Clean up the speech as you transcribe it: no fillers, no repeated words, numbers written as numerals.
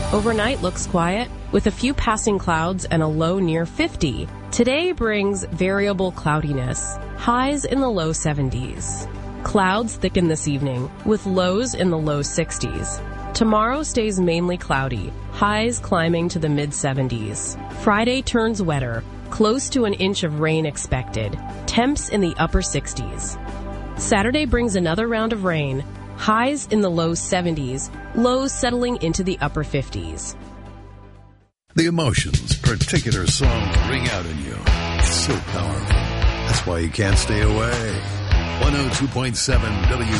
Overnight looks quiet, with a few passing clouds and a low near 50. Today brings variable cloudiness, highs in the low 70s. Clouds thicken this evening, with lows in the low 60s. Tomorrow stays mainly cloudy, highs climbing to the mid-70s. Friday turns wetter, close to an inch of rain expected, temps in the upper 60s. Saturday brings another round of rain, highs in the low 70s, lows settling into the upper 50s. The emotions particular songs ring out in you. It's so powerful. That's why you can't stay away. 102.7 WBGM.